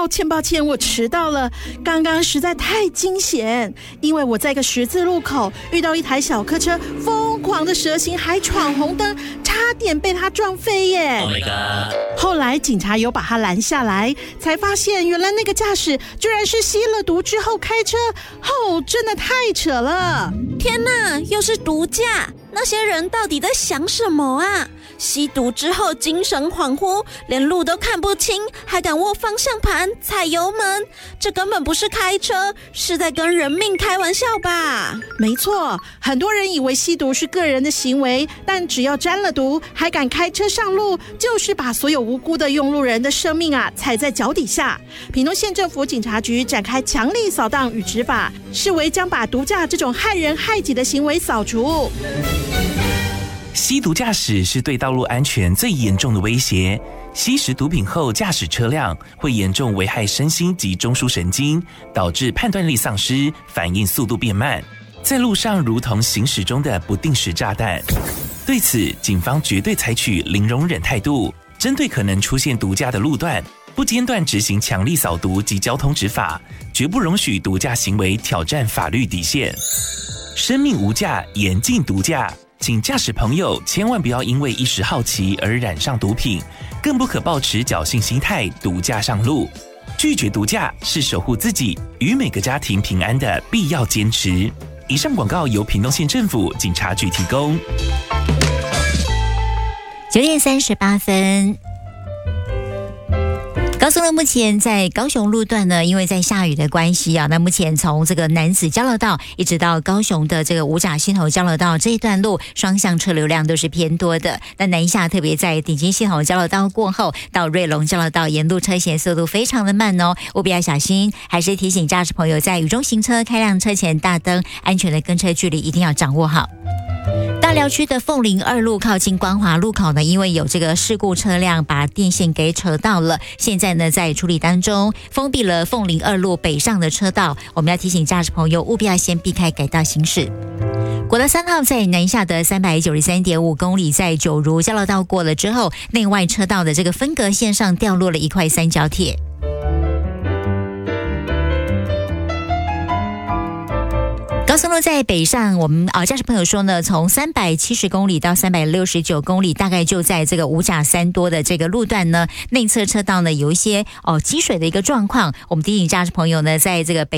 抱歉，我迟到了。刚刚实在太惊险，因为我在一个十字路口遇到一台小客车疯狂的蛇行，还闯红灯，差点被他撞飞耶。 Oh my god！ 后来警察有把他拦下来，才发现原来那个驾驶居然是吸了毒之后开车，真的太扯了。 天哪，又是毒驾！那些人到底在想什么啊？吸毒之后精神恍惚，连路都看不清，还敢握方向盘踩油门，这根本不是开车，是在跟人命开玩笑吧？ 没错，很多人以为吸毒是个人的行为，但只要沾了毒还敢开车上路，就是把所有无辜的用路人的生命踩在脚底下。屏东县政府警察局展开强力扫荡与执法，视为将把毒驾这种害人害己的行为扫除。 吸毒驾驶是对道路安全最严重的威胁。吸食毒品后驾驶车辆，会严重危害身心及中枢神经，导致判断力丧失，反应速度变慢，在路上如同行驶中的不定时炸弹。对此，警方绝对采取零容忍态度，针对可能出现毒驾的路段，不间断执行强力扫毒及交通执法，绝不容许毒驾行为挑战法律底线。生命无价，严禁毒驾。请驾驶朋友千万不要因为一时好奇而染上毒品，更不可抱持侥幸心态毒驾上路。拒绝毒驾是守护自己与每个家庭平安的必要坚持。以上广告由屏东县政府警察局提供。 9点38分。高速路目前在高雄路段呢，因为在下雨的关系那目前从这个楠梓交流道一直到高雄的这个五甲溪头交流道这一段路，双向车流量都是偏多的。那南下特别在顶金溪头交流道过后到瑞隆交流道，沿路车行速度非常的慢哦，务必要小心。还是提醒驾驶朋友在雨中行车，开亮车前大灯，安全的跟车距离一定要掌握好。大寮区的凤林2路靠近光华路口呢，因为有这个事故车辆把电线给扯到了，现在呢在处理当中，封闭了凤林2路北上的车道，我们要提醒驾驶朋友务必要先避开改道行驶。国道3号在南下的 393.5 公里，在九如交流道过了之后，内外车道的这个分隔线上掉落了一块三角铁。高速路在北上，我们驾驶朋友说呢，从370公里到369公里，大概就在这个五甲三多的这个路段呢，内侧车道呢有一些积水的一个状况。我们提醒驾驶朋友呢，在这个北